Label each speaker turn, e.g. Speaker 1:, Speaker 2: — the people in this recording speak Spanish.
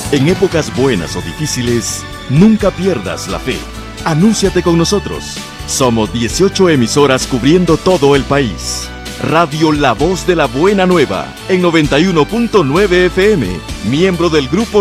Speaker 1: En épocas buenas o difíciles, nunca pierdas la fe. Anúnciate con nosotros. Somos 18 emisoras cubriendo todo el país. Radio La Voz de la Buena Nueva, en 91.9 FM, miembro del grupo